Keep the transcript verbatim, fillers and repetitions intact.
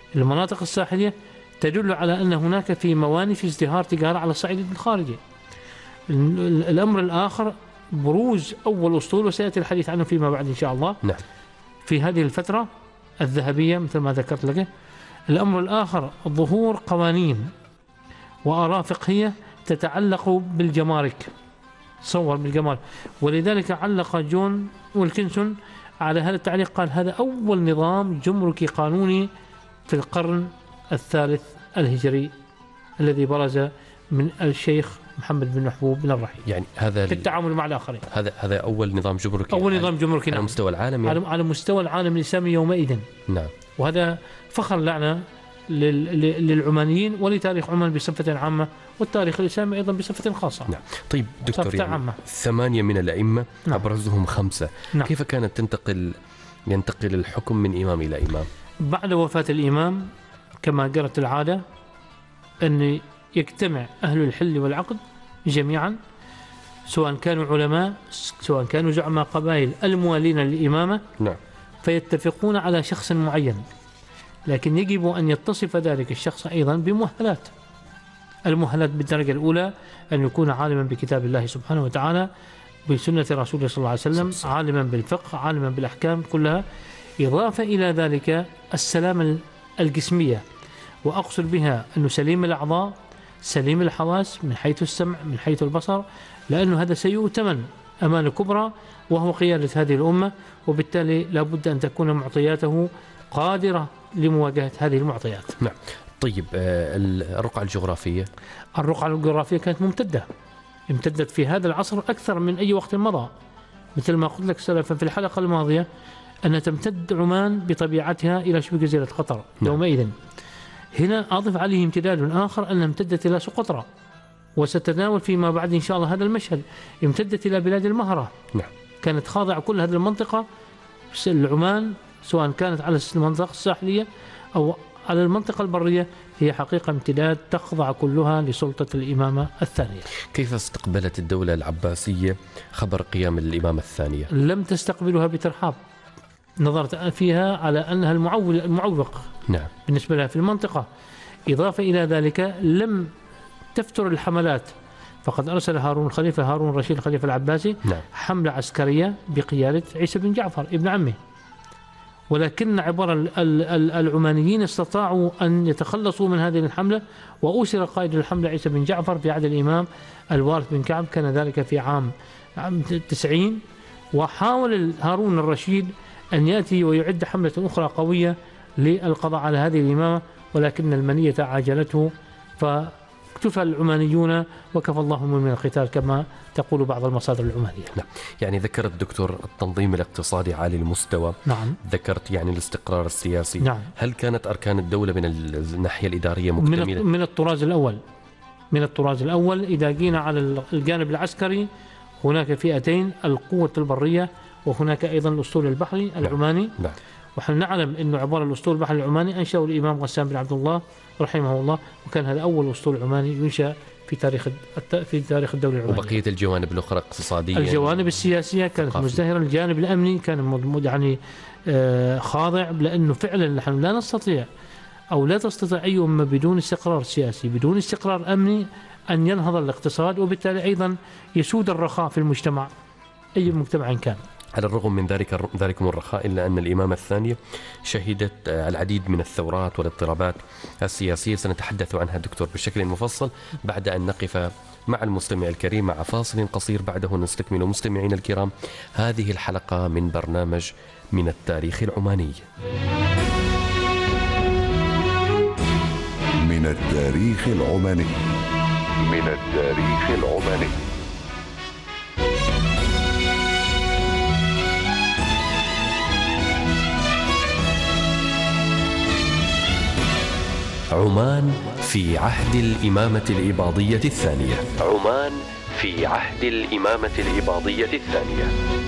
المناطق الساحلية تدل على أن هناك في موانئ في ازدهار تجارة على الصعيد الخارجي. الأمر الآخر بروز أول أسطول، وسيأتي الحديث عنه فيما بعد إن شاء الله. نعم. في هذه الفترة الذهبية مثل ما ذكرت لك. الأمر الآخر ظهور قوانين وآراء فقهية تتعلق بالجمارك، تصور بالجمارك، ولذلك علق جون ويلكنسون على هذا التعليق، قال هذا أول نظام جمركي قانوني في القرن الثالث الهجري الذي برز من الشيخ محمد بن محبوب بن الرحيل، يعني هذا في التعامل مع الآخرين. هذا هذا أول نظام جمركي، أول نظام جمركي على مستوى العالم، يعني على مستوى العالم الإسلامي يومئذ. نعم. وهذا فخر لنا للعمانيين ولتاريخ عمان بصفة عامة، والتاريخ الإسلامي أيضا بصفة خاصة. نعم. طيب دكتور، يعني ثمانية من الأئمة، نعم. أبرزهم خمسة. نعم. كيف كانت تنتقل ينتقل الحكم من إمام إلى إمام؟ بعد وفاة الإمام كما جرت العادة أن يجتمع أهل الحل والعقد جميعا، سواء كانوا علماء سواء كانوا زعماء قبائل الموالين للإمامة. نعم. فيتفقون على شخص معين، لكن يجب أن يتصف ذلك الشخص أيضا بمؤهلات. المؤهلات بالدرجة الأولى أن يكون عالما بكتاب الله سبحانه وتعالى، بسنة رسوله صلى الله عليه وسلم، عالما بالفقه، عالما بالأحكام كلها، إضافة إلى ذلك السلامة الجسمية، وأقصد بها أنه سليم الأعضاء، سليم الحواس من حيث السمع، من حيث البصر، لأنه هذا سيؤتمن أمانة كبرى وهو قيادة هذه الأمة، وبالتالي لابد أن تكون معطياته قادرة لمواجهة هذه المعطيات. نعم. طيب الرقعة الجغرافية؟ الرقعة الجغرافية كانت ممتدة، امتدت في هذا العصر أكثر من أي وقت مضى، مثل ما قلت لك سلفا في الحلقة الماضية أن تمتد عمان بطبيعتها إلى شبه جزيرة قطر. نعم. يومئذ هنا أضف عليه امتداد آخر أن امتدت إلى سقطرى، وستتناول فيما بعد إن شاء الله هذا المشهد، امتدت إلى بلاد المهرة. نعم. كانت خاضعة كل هذه المنطقة العمان، سواء كانت على المنطقة الساحلية أو على المنطقة البرية، هي حقيقة امتداد تخضع كلها لسلطة الإمامة الثانية. كيف استقبلت الدولة العباسية خبر قيام الإمامة الثانية؟ لم تستقبلها بترحاب، نظرت فيها على أنها المعول المعوق. نعم. بالنسبة لها في المنطقة. إضافة إلى ذلك لم تفتر الحملات، فقد أرسل هارون الخليفة هارون الرشيد الخليفة العباسي. نعم. حملة عسكرية بقيادة عيسى بن جعفر ابن عمه، ولكن عبر العمانيين استطاعوا أن يتخلصوا من هذه الحملة، وأسر قائد الحملة عيسى بن جعفر في عهد الإمام الوارث بن كعب، كان ذلك في عام عام تسعين. وحاول هارون الرشيد أن يأتي ويعد حملة أخرى قوية للقضاء على هذه الإمامة، ولكن المنية عاجلته، فاكتفى العمانيون وكفى الله من القتال كما تقول بعض المصادر العمانية. نعم. يعني ذكرت دكتور التنظيم الاقتصادي عالي المستوى. نعم. ذكرت يعني الاستقرار السياسي. نعم. هل كانت أركان الدولة من الناحية الإدارية مكتملة؟ من الطراز الأول من الطراز الأول إذا جينا على الجانب العسكري هناك فئتين، القوة البرية وهناك أيضا الأسطول البحري العماني. نعم. ونحن نعلم أنه عبارة الأسطول البحري العماني أنشأه الإمام غسان بن عبد الله رحمه الله، وكان هذا أول أسطول عماني ينشأ في تاريخ في تاريخ الدولة العمانية. وبقية الجوانب الأخرى اقتصادية، الجوانب السياسية كانت مزدهرة، الجانب الأمني كان يعني خاضع، لأنه فعلا نحن لا نستطيع أو لا تستطيع أي أمة بدون استقرار سياسي، بدون استقرار أمني، أن ينهض الاقتصاد، وبالتالي أيضا يسود الرخاء في المجتمع أي مجتمع كان. على الرغم من ذلك ذلكم الرخاء، إلا أن الإمامة الثانية شهدت العديد من الثورات والاضطرابات السياسية، سنتحدث عنها دكتور بشكل مفصل بعد أن نقف مع المستمع الكريم مع فاصل قصير، بعده نستكمل مستمعين الكرام هذه الحلقة من برنامج من التاريخ العماني. من التاريخ العماني. من التاريخ العماني. عمان في عهد الإمامة الإباضية الثانية. عمان في عهد الإمامة الإباضية الثانية.